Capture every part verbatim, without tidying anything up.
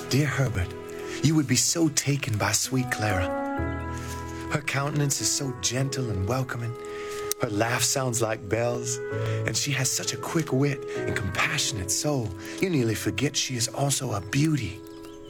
Dear Herbert, you would be so taken by sweet Clara. Her countenance is so gentle and welcoming. Her laugh sounds like bells, and she has such a quick wit and compassionate soul, you nearly forget she is also a beauty.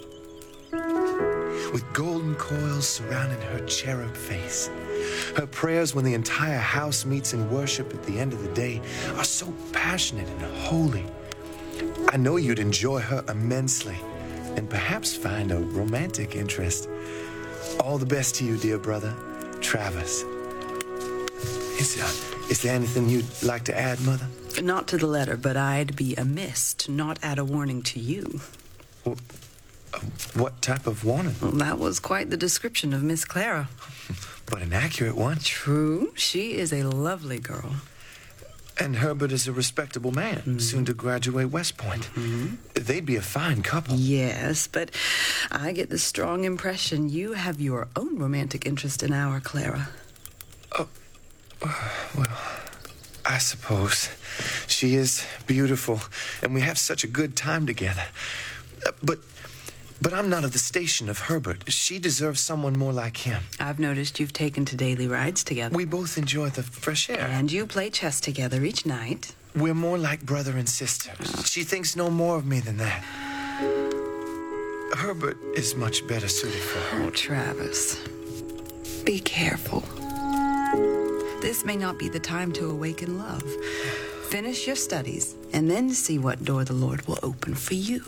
With golden coils surrounding her cherub face, her prayers when the entire house meets in worship at the end of the day are so passionate and holy. I know you'd enjoy her immensely and perhaps find a romantic interest. All the best to you, dear brother, Travis. Is, uh, is there anything you'd like to add, Mother? Not to the letter, but I'd be amiss to not add a warning to you. Well, uh, what type of warning? Well, that was quite the description of Miss Clara. But an accurate one. True. She is a lovely girl. And Herbert is a respectable man, mm-hmm. soon to graduate West Point. Mm-hmm. They'd be a fine couple. Yes, but I get the strong impression you have your own romantic interest in our Clara. Oh, uh, well, I suppose. She is beautiful, and we have such a good time together. Uh, but... But I'm not of the station of Herbert. She deserves someone more like him. I've noticed you've taken to daily rides together. We both enjoy the fresh air. And you play chess together each night. We're more like brother and sister. Oh. She thinks no more of me than that. Herbert is much better suited for her. Oh, Travis. Be careful. This may not be the time to awaken love. Finish your studies, and then see what door the Lord will open for you.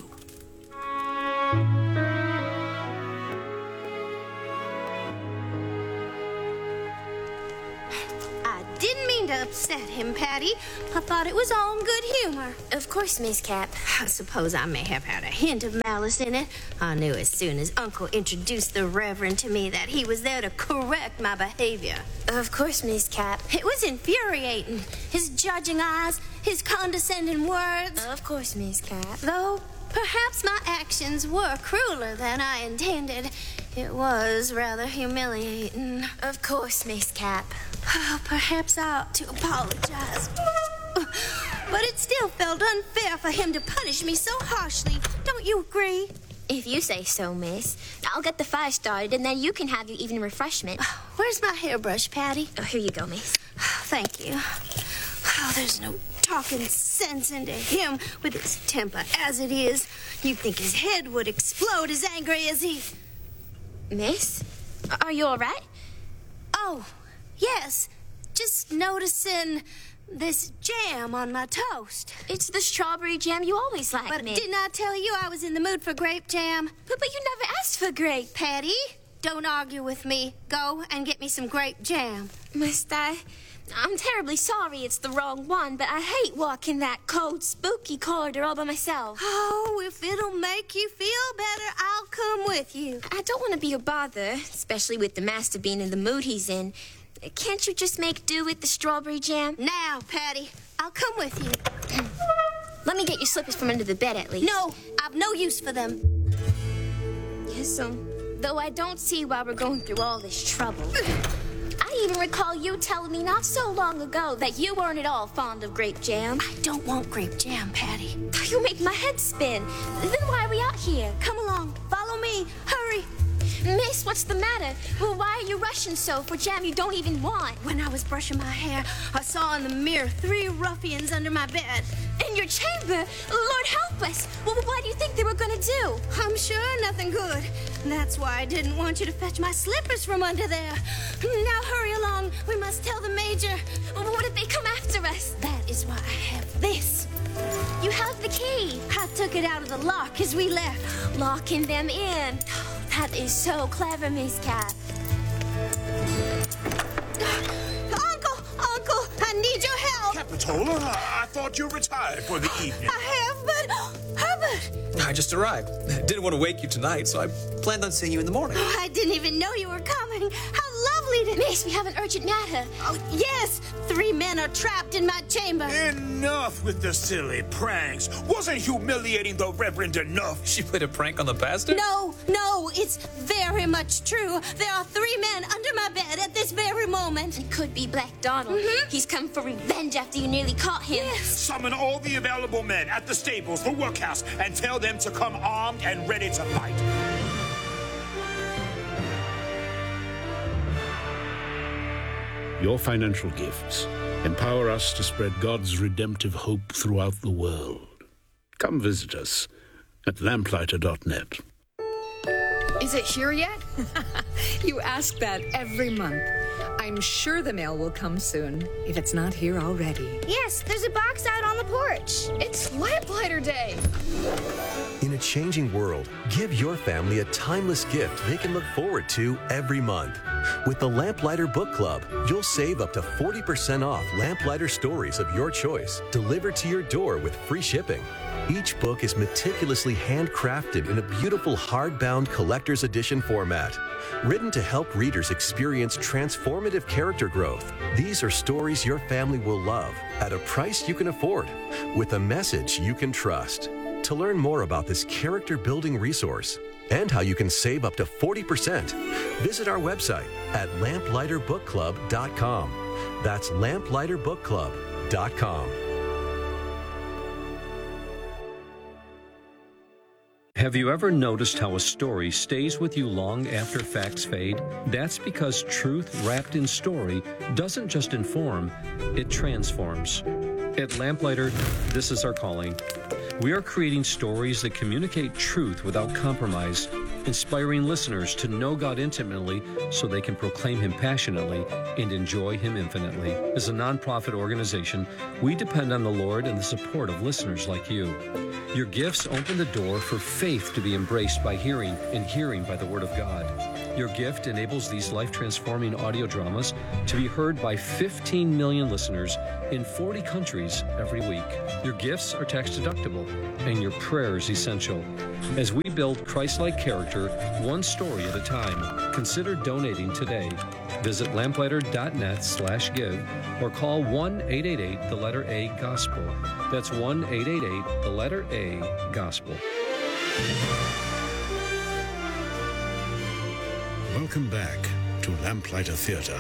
I didn't mean to upset him, Patty. I thought it was all in good humor. Of course, Miss Cap. I suppose I may have had a hint of malice in it. I knew as soon as Uncle introduced the Reverend to me that he was there to correct my behavior. Of course, Miss Cap. It was infuriating. His judging eyes, his condescending words. Of course, Miss Cap. Though perhaps my actions were crueler than I intended, it was rather humiliating. Of course, Miss Cap. Oh, perhaps I ought to apologize. But it still felt unfair for him to punish me so harshly. Don't you agree? If you say so, miss. I'll get the fire started, and then you can have your evening refreshment. Where's my hairbrush, Patty? Oh, here you go, miss. Thank you. Oh, there's no talking sense into him with his temper as it is. You'd think his head would explode as angry as he... Miss? Are you all right? Oh, yes. Just noticing this jam on my toast. It's the strawberry jam you always like, But miss. didn't I tell you I was in the mood for grape jam? But, but you never asked for grape. Patty, don't argue with me. Go and get me some grape jam. Must I? I'm terribly sorry it's the wrong one, but I hate walking that cold, spooky corridor all by myself. Oh, if it'll make you feel better, I'll come with you. I don't want to be a bother, especially with the master being in the mood he's in. Can't you just make do with the strawberry jam? Now, Patty, I'll come with you. Let me get your slippers from under the bed, at least. No, I've no use for them. Yes, um, though I don't see why we're going through all this trouble. I even recall you telling me not so long ago that you weren't at all fond of grape jam. I don't want grape jam, Patty. You make my head spin. Then why are we out here? Come along. Follow me. Hurry. Miss, what's the matter? Well, why are you rushing so for jam you don't even want? When I was brushing my hair, I saw in the mirror three ruffians under my bed. In your chamber? Lord help us. Well, what do you think they were going to do? I'm sure nothing good. That's why I didn't want you to fetch my slippers from under there. Now hurry along. We must tell the Major. What if they come after us? That is why I have this. You have the key. I took it out of the lock as we left. Locking them in. That is so clever, Miss Cap. Uncle, Uncle, I need your help. Capitola, I thought you retired for the evening. I have, but Herbert. I just arrived. Didn't want to wake you tonight, so I planned on seeing you in the morning. Oh, I didn't even know you were coming. How lovely need? Miss, we have an urgent matter. Oh, yes. Three men are trapped in my chamber. Enough with the silly pranks. Wasn't humiliating the Reverend enough? She played a prank on the pastor? No, no, it's very much true. There are three men under my bed at this very moment. It could be Black Donald. Mm-hmm. He's come for revenge after you nearly caught him. Yes. Summon all the available men at the stables, the workhouse, and tell them to come armed and ready to fight. Your financial gifts empower us to spread God's redemptive hope throughout the world. Come visit us at lamplighter dot net. Is it here yet? You ask that every month. I'm sure the mail will come soon, if it's not here already. Yes, there's a box out on the porch. It's Lamplighter Day. In a changing world, give your family a timeless gift they can look forward to every month. With the Lamplighter Book Club, you'll save up to forty percent off Lamplighter stories of your choice, delivered to your door with free shipping. Each book is meticulously handcrafted in a beautiful hardbound collector's edition format. Written to help readers experience transformative character growth, these are stories your family will love at a price you can afford, with a message you can trust. To learn more about this character-building resource and how you can save up to forty percent, visit our website at lamplighter book club dot com. That's lamplighter book club dot com. Have you ever noticed how a story stays with you long after facts fade? That's because truth wrapped in story doesn't just inform, it transforms. At Lamplighter, this is our calling. We are creating stories that communicate truth without compromise, inspiring listeners to know God intimately so they can proclaim Him passionately and enjoy Him infinitely. As a nonprofit organization, we depend on the Lord and the support of listeners like you. Your gifts open the door for faith to be embraced by hearing, and hearing by the Word of God. Your gift enables these life-transforming audio dramas to be heard by fifteen million listeners in forty countries every week. Your gifts are tax-deductible, and your prayers essential. As we build Christ-like character, one story at a time, consider donating today. Visit lamplighter dot net slash give or call one eight eight eight, the letter A, Gospel. That's one eight eight eight, the letter A, Gospel. Welcome back to Lamplighter Theatre.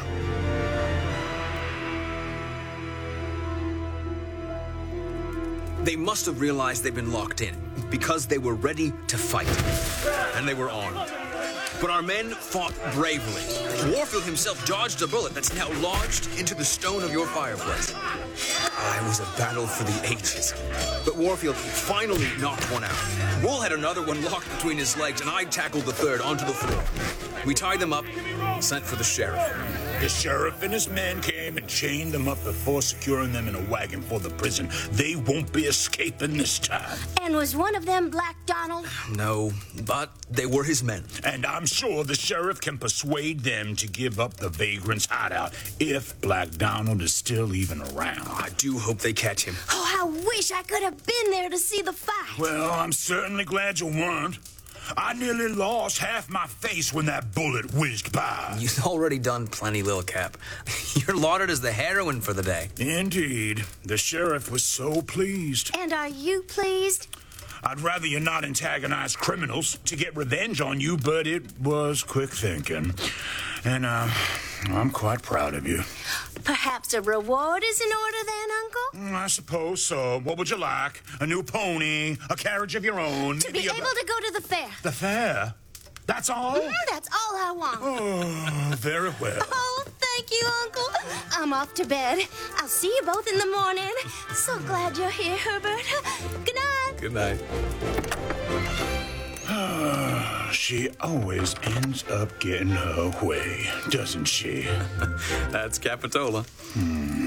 They must have realized they'd been locked in because they were ready to fight. And they were armed. But our men fought bravely. Warfield himself dodged a bullet that's now lodged into the stone of your fireplace. Ah, it was a battle for the ages. But Warfield finally knocked one out. Wool had another one locked between his legs, and I tackled the third onto the floor. We tied them up, sent for the sheriff. The sheriff and his men came and chained them up before securing them in a wagon for the prison. They won't be escaping this time. And was one of them Black Donald? No, but they were his men. And I'm sure the sheriff can persuade them to give up the vagrants' hideout if Black Donald is still even around. I do hope they catch him. Oh, I wish I could have been there to see the fight. Well, I'm certainly glad you weren't. I nearly lost half my face when that bullet whizzed by. You've already done plenty, Lil Cap. You're lauded as the heroine for the day. Indeed. The sheriff was so pleased. And are you pleased? I'd rather you not antagonize criminals to get revenge on you, but it was quick thinking. And, uh, I'm quite proud of you. Perhaps a reward is in order then, Uncle? I suppose so. What would you like? A new pony? A carriage of your own? To be able to go to the fair. The fair? That's all? Mm, that's all I want. Oh, very well. Oh, thank you, Uncle. I'm off to bed. I'll see you both in the morning. So glad you're here, Herbert. Good night. Good night. She always ends up getting her way, doesn't she? That's Capitola. Hmm.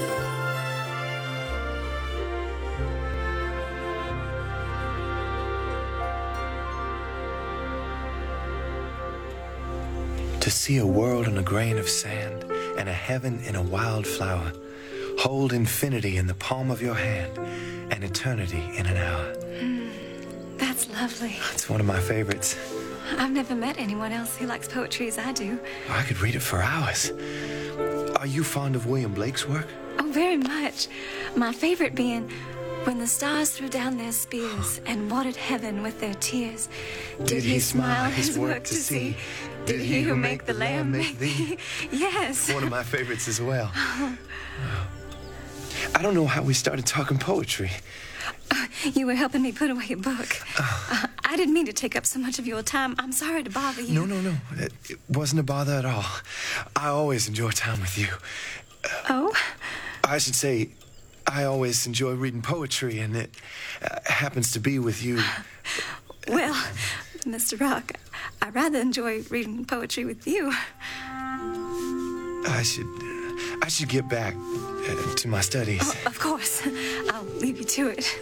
To see a world in a grain of sand and a heaven in a wild flower, hold infinity in the palm of your hand and eternity in an hour. Mm, that's lovely. It's one of my favorites. I've never met anyone else who likes poetry as I do. I could read it for hours. Are you fond of William Blake's work? Oh, very much. My favorite being when the stars threw down their spears and watered heaven with their tears. Did, Did he, he smile his work to see? Did he who make the lamb make thee? Yes. One of my favorites as well. I don't know how we started talking poetry. Uh, you were helping me put away a book. Uh, I didn't mean to take up so much of your time. I'm sorry to bother you. No, no, no. It, it wasn't a bother at all. I always enjoy time with you. Uh, oh? I should say, I always enjoy reading poetry, and it uh, happens to be with you. Well, Mister Rock, I rather enjoy reading poetry with you. I should, uh, I should get back uh, to my studies. Oh, of course, I'll leave you to it.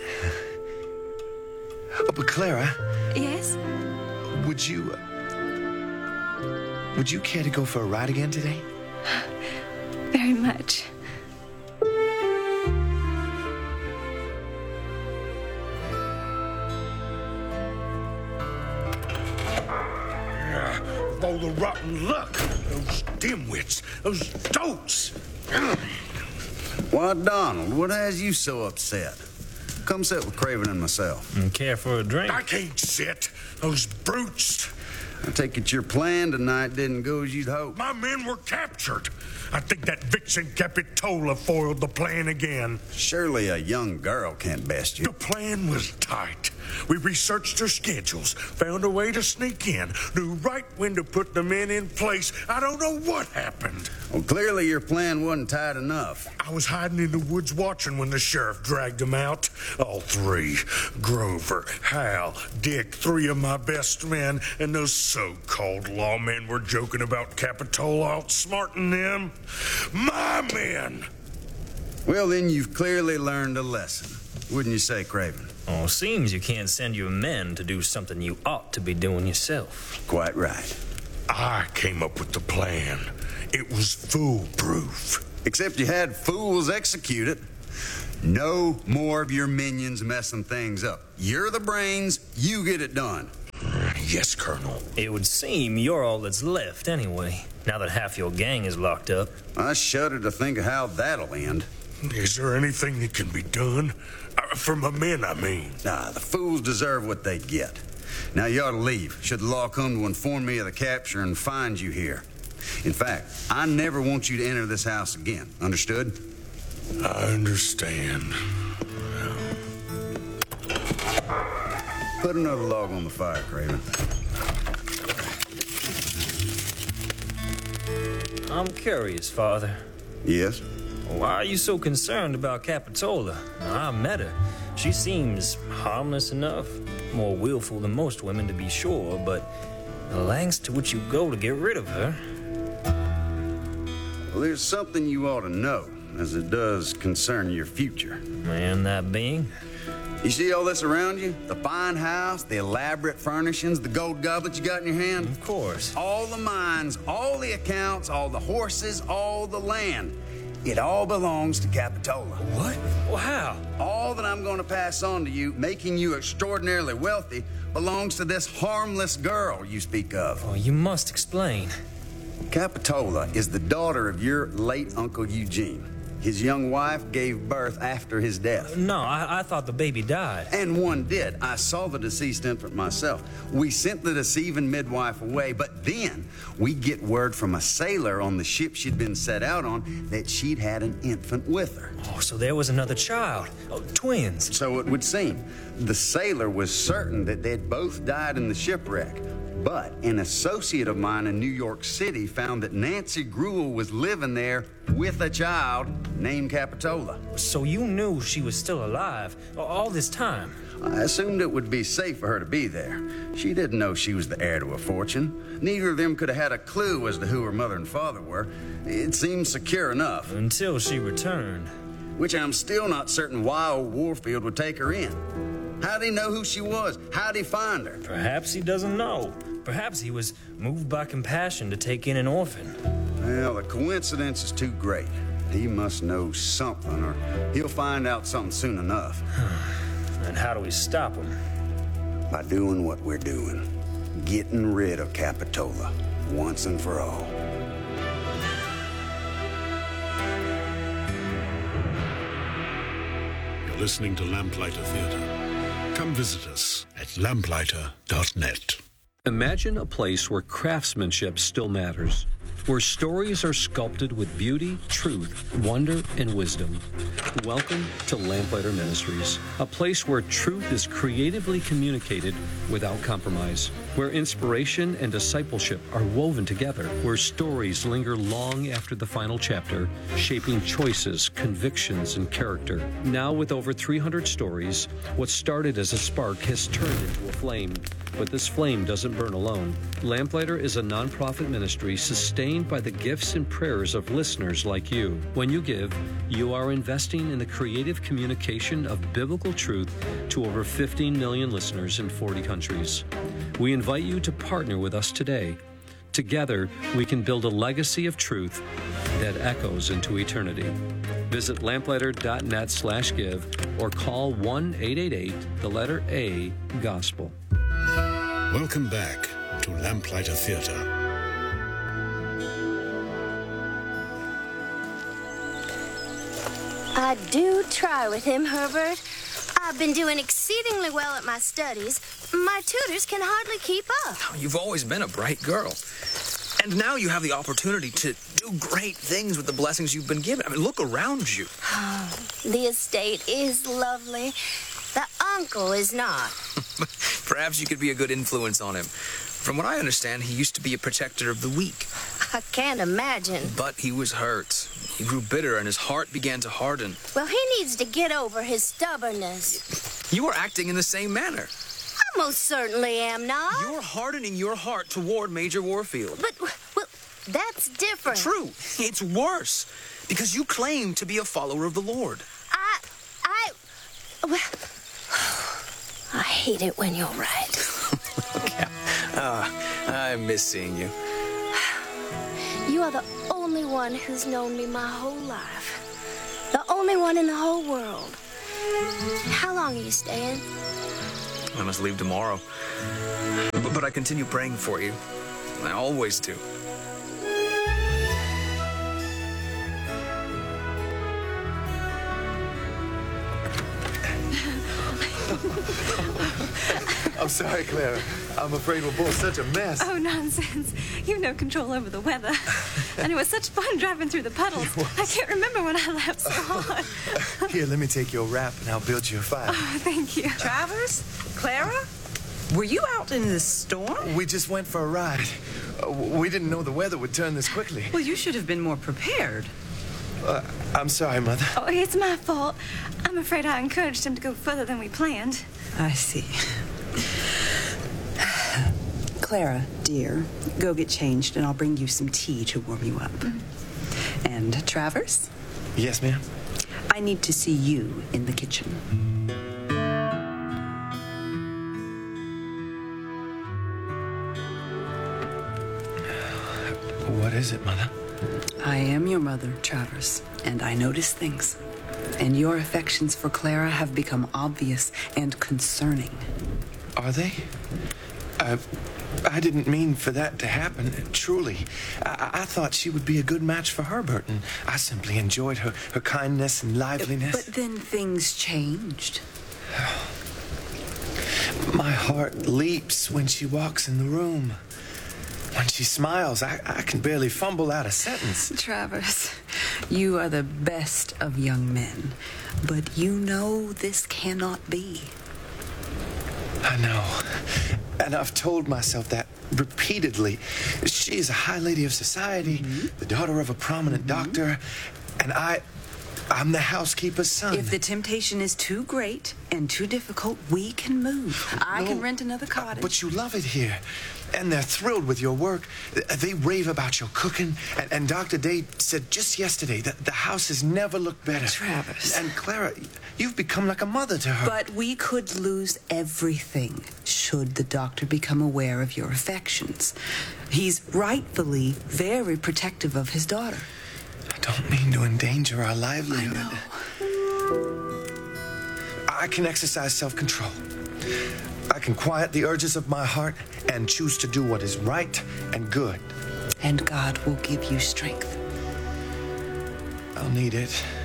Oh, but Clara. Yes. Would you, uh, would you care to go for a ride again today? Very much. All the rotten luck, those dimwits, those dolts. Why, Donald, what has you so upset? Come sit with Craven and myself. And care for a drink? I can't sit. Those brutes. I take it your plan tonight didn't go as you'd hoped. My men were captured. I think that vixen Capitola foiled the plan again. Surely a young girl can't best you. The plan was tight. We researched their schedules, found a way to sneak in, knew right when to put the men in place. I don't know what happened. Well, clearly your plan wasn't tight enough. I was hiding in the woods watching when the sheriff dragged them out. All three. Grover, Hal, Dick, three of my best men, and those so-called lawmen were joking about Capitola outsmarting them. My men! Well, then you've clearly learned a lesson. Wouldn't you say, Craven? Oh, seems you can't send your men to do something you ought to be doing yourself. Quite right. I came up with the plan. It was foolproof. Except you had fools execute it. No more of your minions messing things up. You're the brains, you get it done. Yes, Colonel. It would seem you're all that's left anyway, now that half your gang is locked up. I shudder to think of how that'll end. Is there anything that can be done? Uh, for my men, I mean. Nah, the fools deserve what they get. Now you ought to leave, should the law come to inform me of the capture and find you here. In fact, I never want you to enter this house again. Understood? I understand. Put another log on the fire, Craven. I'm curious, Father. Yes? Why are you so concerned about Capitola? Now, I met her. She seems harmless enough. More willful than most women, to be sure, but the lengths to which you go to get rid of her. Well, there's something you ought to know, as it does concern your future. And that being? You see all this around you? The fine house, the elaborate furnishings, the gold goblet you got in your hand? Of course. All the mines, all the accounts, all the horses, all the land. It all belongs to Capitola. What? Well, how? All that I'm going to pass on to you, making you extraordinarily wealthy, belongs to this harmless girl you speak of. Oh, you must explain. Capitola is the daughter of your late Uncle Eugene. His young wife gave birth after his death. No, I, I thought the baby died. And one did. I saw the deceased infant myself. We sent the deceiving midwife away, but then we get word from a sailor on the ship she'd been set out on that she'd had an infant with her. Oh, so there was another child. Oh, twins. So it would seem. The sailor was certain that they'd both died in the shipwreck. But an associate of mine in New York City found that Nancy Gruel was living there with a child named Capitola. So you knew she was still alive all this time? I assumed it would be safe for her to be there. She didn't know she was the heir to a fortune. Neither of them could have had a clue as to who her mother and father were. It seemed secure enough. Until she returned. Which I'm still not certain why old Warfield would take her in. How'd he know who she was? How'd he find her? Perhaps he doesn't know. Perhaps he was moved by compassion to take in an orphan. Well, the coincidence is too great. He must know something, or he'll find out something soon enough. And how do we stop him? By doing what we're doing. getting rid of Capitola once and for all. You're listening to Lamplighter Theatre. Come visit us at lamplighter dot net. Imagine a place where craftsmanship still matters, where stories are sculpted with beauty, truth, wonder, and wisdom. Welcome to Lamplighter Ministries, a place where truth is creatively communicated without compromise, where inspiration and discipleship are woven together, where stories linger long after the final chapter, shaping choices, convictions, and character. Now with over three hundred stories, what started as a spark has turned into a flame. But this flame doesn't burn alone. Lamplighter is a nonprofit ministry sustained by the gifts and prayers of listeners like you. When you give, you are investing in the creative communication of biblical truth to over fifteen million listeners in forty countries. We invite you to partner with us today. Together, we can build a legacy of truth that echoes into eternity. Visit lamplighter dot net slash give or call one eight eight eight, the letter A, Gospel. Welcome back to Lamplighter Theatre. I do try with him, Herbert. I've been doing exceedingly well at my studies. My tutors can hardly keep up. You've always been a bright girl. And now you have the opportunity to do great things with the blessings you've been given. I mean, look around you. Oh, the estate is lovely. The uncle is not. Perhaps you could be a good influence on him. From what I understand, he used to be a protector of the weak. I can't imagine. But he was hurt. He grew bitter and his heart began to harden. Well, he needs to get over his stubbornness. You are acting in the same manner. I most certainly am not. You're hardening your heart toward Major Warfield. But, well, that's different. True. It's worse. Because you claim to be a follower of the Lord. I... I... Well... I hate it when you're right. Okay. Uh, I miss seeing you. You are the only one who's known me my whole life. The only one in the whole world. How long are you staying? I must leave tomorrow. But, but I continue praying for you. I always do. I'm sorry, Clara. I'm afraid we're both such a mess. Oh, nonsense. You've no control over the weather. And it was such fun driving through the puddles. I can't remember when I left so hard. Here, let me take your wrap and I'll build you a fire. Oh, thank you. Travers? Clara? Were you out in this storm? We just went for a ride. Uh, we didn't know the weather would turn this quickly. Well, you should have been more prepared. Uh, I'm sorry, Mother. Oh, it's my fault. I'm afraid I encouraged him to go further than we planned. I see. Clara, dear, go get changed and I'll bring you some tea to warm you up. Mm-hmm. And Travers? Yes, ma'am? I need to see you in the kitchen. What is it, Mother? I am your mother, Travers, and I notice things. And your affections for Clara have become obvious and concerning. Are they? I, I didn't mean for that to happen, truly. I, I thought she would be a good match for Herbert, and I simply enjoyed her, her kindness and liveliness. But then things changed. My heart leaps when she walks in the room. When she smiles, I, I can barely fumble out a sentence. Travers, you are the best of young men, but you know this cannot be. I know. And I've told myself that repeatedly. She is a high lady of society, mm-hmm. the daughter of a prominent mm-hmm. doctor, and I... I'm the housekeeper's son. If the temptation is too great and too difficult, we can move. I no, can rent another cottage. But you love it here. And they're thrilled with your work. They rave about your cooking. And, and Doctor Day said just yesterday that the house has never looked better. Travis. And Clara, you've become like a mother to her. But we could lose everything should the doctor become aware of your affections. He's rightfully very protective of his daughter. I don't mean to endanger our livelihood. I know. I can exercise self-control. I can quiet the urges of my heart and choose to do what is right and good. And God will give you strength. I'll need it.